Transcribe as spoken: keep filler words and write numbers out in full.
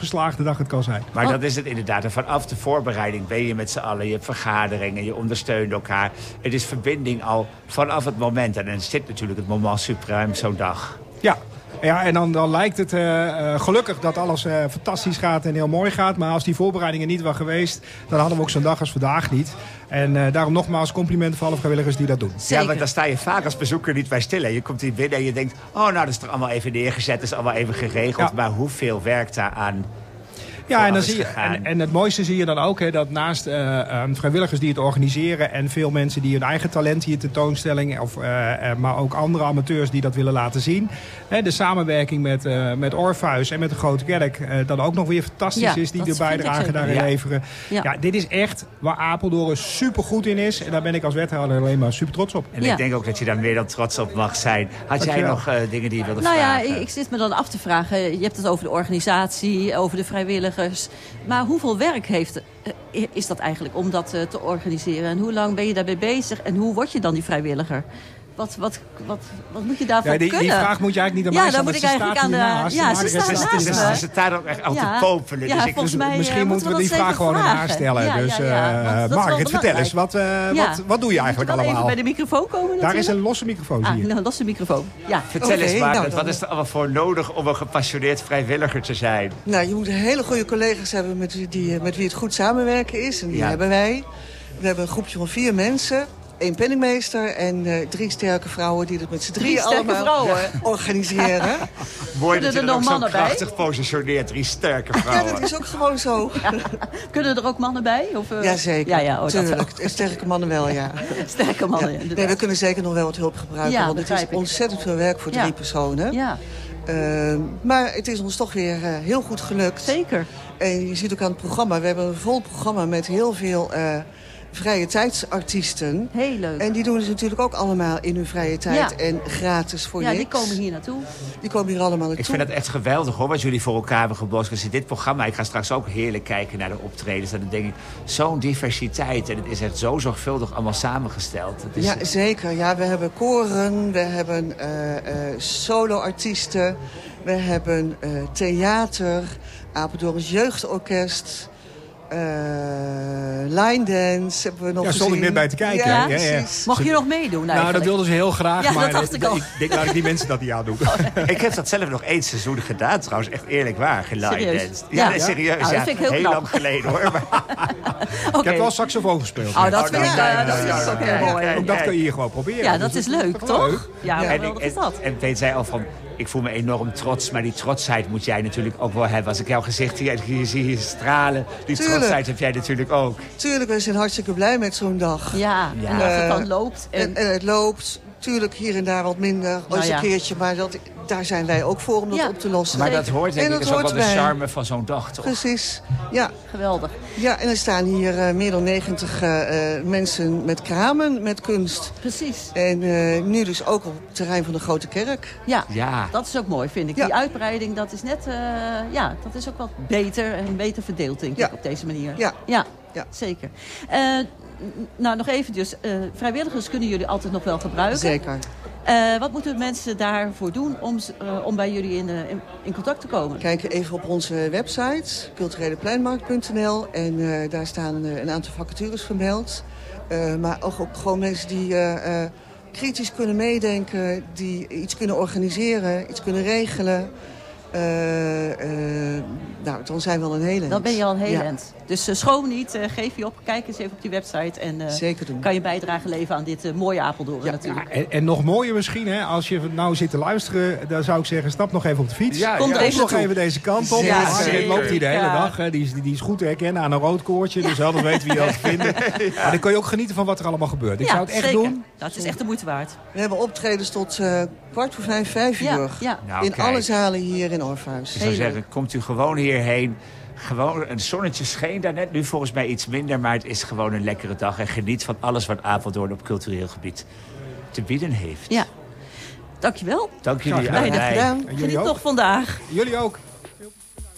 geslaagde dag het kan zijn. Maar dat is het inderdaad. En vanaf de voorbereiding ben je met z'n allen. Je hebt vergaderingen, je ondersteunt elkaar. Het is verbinding al vanaf het moment. En dan zit natuurlijk het moment suprême zo'n dag. Ja. Ja, en dan, dan lijkt het uh, uh, gelukkig dat alles uh, fantastisch gaat en heel mooi gaat. Maar als die voorbereidingen niet waren geweest, dan hadden we ook zo'n dag als vandaag niet. En uh, daarom nogmaals complimenten voor alle vrijwilligers die dat doen. Zeker. Ja, want dan sta je vaak als bezoeker niet bij stil. Hè. Je komt hier binnen en je denkt, oh nou, dat is toch allemaal even neergezet. Dat is allemaal even geregeld. Ja. Maar hoeveel werkt daar aan... Ja, en, dan zie je, en, en het mooiste zie je dan ook, hè, dat naast uh, um, vrijwilligers die het organiseren... en veel mensen die hun eigen talent hier tentoonstelling... Of, uh, uh, maar ook andere amateurs die dat willen laten zien... Hè, de samenwerking met, uh, met Orpheus en met de Grote Kerk... Uh, dat ook nog weer fantastisch ja, is, die de bijdrage daarin ja. leveren. Ja. Ja, dit is echt waar Apeldoorn super goed in is. En daar ben ik als wethouder alleen maar super trots op. En ja. ik denk ook dat je daar meer dan trots op mag zijn. Had jij Dankjewel. nog uh, dingen die je wilde nou vragen? Ja, ik, ik zit me dan af te vragen. Je hebt het over de organisatie, over de vrijwilligers... Maar hoeveel werk heeft, is dat eigenlijk om dat te organiseren? En hoe lang ben je daarbij bezig? En hoe word je dan die vrijwilliger? Wat, wat, wat, wat moet je daarvoor ja, die, kunnen? Die vraag moet je eigenlijk niet aan ja, mij dan stellen. moet ik eigenlijk aan de... Naast, ja, ze staan naast me. Ze, ze staan ook echt al ja. te popelen. Ja, dus ik, dus mij, misschien uh, moeten we die vraag gewoon aan haar stellen. Ja, dus, ja, ja, uh, Margriet, vertel eens. Wat, uh, ja. wat, wat doe je eigenlijk moet je allemaal? Even bij de microfoon komen natuurlijk. Daar is een losse microfoon, zie je. Ah, nou, een losse microfoon. Ja. Vertel okay, eens, Margriet, nou, wat is er allemaal voor nodig om een gepassioneerd vrijwilliger te zijn? Nou, je moet hele goede collega's hebben met wie, die, met wie het goed samenwerken is. En die ja. hebben wij. We hebben een groepje van vier mensen. Eén penningmeester en uh, drie sterke vrouwen die het met z'n drieën allemaal vrouwen. organiseren. Mooi dat je er nog ook zo mannen krachtig bij? positioneert, drie sterke vrouwen. Ja, dat is ook gewoon zo. Ja. Kunnen er ook mannen bij? Of, uh... Jazeker, ja, ja, oh, tuurlijk. Sterke mannen wel, ja. Sterke mannen, ja. ja. Nee, we kunnen zeker nog wel wat hulp gebruiken, ja, want het is ik. ontzettend veel werk voor drie ja. personen. Ja. Uh, maar het is ons toch weer uh, heel goed gelukt. Zeker. En je ziet ook aan het programma, we hebben een vol programma met heel veel... Uh, vrije tijdsartiesten. Heel leuk. En die doen het natuurlijk ook allemaal in hun vrije tijd ja. en gratis voor ja, niks. Ja, die komen hier naartoe. Die komen hier allemaal naartoe. Ik vind het echt geweldig hoor, wat jullie voor elkaar hebben gebost. Als je dit programma, ik ga straks ook heerlijk kijken naar de optredens. En dan denk ik, zo'n diversiteit. En het is echt zo zorgvuldig allemaal samengesteld. Het is... Ja, zeker. Ja, we hebben koren, we hebben uh, uh, solo-artiesten, we hebben uh, theater, Apeldoorns Jeugdorkest... Uh, line dance hebben we nog ja, gezien. stond ik net bij te kijken. Ja, ja, ja. Mocht je nog meedoen eigenlijk? Nou, dat wilden ze heel graag. Ja, maar dat dacht ik al. Ik denk, laat ik die mensen dat niet aandoen. Oh, nee. Ik heb dat zelf nog één seizoen gedaan trouwens. Echt eerlijk waar, geline dance. Ja, ja, nee, serieus. nou, ja. dat vind ik heel, heel knap. lang geleden hoor. Maar... okay. Ik heb wel saxofoon gespeeld. Oh, dat oh, vind ik ja, uh, dat vind ik ook heel mooi. Ook dat kun je hier gewoon proberen. Ja, dat dus is leuk, is toch? Leuk. Ja, ja. en, En, is dat. en Peet zei al van, ik voel me enorm trots. Maar die trotsheid moet jij natuurlijk ook wel hebben. Als ik jouw gezicht hier, hier zie hier stralen. Die Tuurlijk. trotsheid heb jij natuurlijk ook. Tuurlijk, we zijn hartstikke blij met zo'n dag. Ja, ja. en als het dan Uh, loopt. En... En, en het loopt. Tuurlijk hier en daar wat minder. Nou Als ja. een keertje. Maar dat, daar zijn wij ook voor om dat Ja. op te lossen. Maar dat hoort denk En ik dat is ook wel hoort de bij. charme van zo'n dag, toch? Precies. Ja. Geweldig. Ja, en er staan hier uh, meer dan negentig uh, uh, mensen met kramen, met kunst. Precies. En uh, nu dus ook op het terrein van de Grote Kerk. Ja, Ja. dat is ook mooi, vind ik. Ja. Die uitbreiding, dat is net, uh, ja, dat is ook wat beter en beter verdeeld, denk Ja. ik, op deze manier. Ja. Ja, Ja. zeker. Uh, nou, nog even dus. Uh, vrijwilligers kunnen jullie altijd nog wel gebruiken. Zeker. Uh, wat moeten mensen daarvoor doen om, uh, om bij jullie in, uh, in, in contact te komen? Kijk even op onze website, culturele pleinmarkt punt n l. En uh, daar staan uh, een aantal vacatures vermeld. Uh, maar ook, ook gewoon mensen die uh, uh, kritisch kunnen meedenken, die iets kunnen organiseren, iets kunnen regelen. Uh, uh, nou, dan zijn we al een heel eind. Dan ben je al een heel ja. eind. Dus uh, schroom niet, uh, geef je op, kijk eens even op die website. En uh, Zeker doen. kan je bijdrage leveren aan dit uh, mooie Apeldoorn Ja. natuurlijk. En, en nog mooier misschien, hè, als je nou zit te luisteren, dan zou ik zeggen, stap nog even op de fiets. Ja, Kom ja. er Kom even nog naartoe. even deze kant op. Ja, Margriet zeker. loopt hier de hele Ja. dag. Hè. Die, is, die is goed te herkennen aan een rood koordje. Dus altijd weet wie je dat vinden. Ja. Maar dan kun je ook genieten van wat er allemaal gebeurt. Ik ja, zou het echt zeker. doen. Dat is echt de moeite waard. We hebben optredens tot uh, kwart voor vijf, vijf Ja, uur. ja. Nou, in kijk. alle zalen hier in Orpheus. Ik zou Heel zeggen, komt u gewoon hierheen. Gewoon, een zonnetje scheen daar net. Nu volgens mij iets minder, maar het is gewoon een lekkere dag. En geniet van alles wat Apeldoorn op cultureel gebied te bieden heeft. Ja. Dankjewel. Dank jullie Graag gedaan. allebei. Gedaan. En jullie Geniet ook. nog vandaag. Jullie ook.